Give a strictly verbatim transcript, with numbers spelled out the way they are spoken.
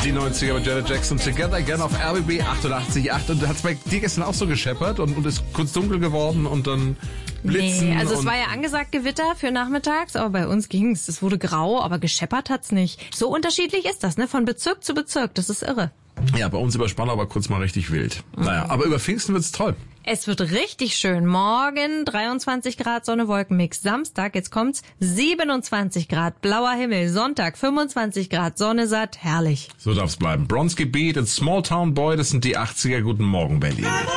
Die neunziger mit Janet Jackson, Together Again auf R B B achtundachtzig Komma acht. Und hat es bei dir gestern auch so gescheppert und, und ist kurz dunkel geworden und dann blitzen? Nee, also es und war ja angesagt Gewitter für nachmittags, aber bei uns ging's. Es wurde grau, aber gescheppert hat's nicht. So unterschiedlich ist das, ne? Von Bezirk zu Bezirk. Das ist irre. Ja, bei uns über Spandau aber kurz mal richtig wild. Mhm. Naja, aber über Pfingsten wird's toll. Es wird richtig schön. Morgen dreiundzwanzig Grad Sonne, Wolkenmix. Samstag, jetzt kommt's, siebenundzwanzig Grad, blauer Himmel. Sonntag fünfundzwanzig Grad, Sonne satt, herrlich. So darf's bleiben. Bronski Beat und Small Town Boy, das sind die achtziger. Guten Morgen, Berlin.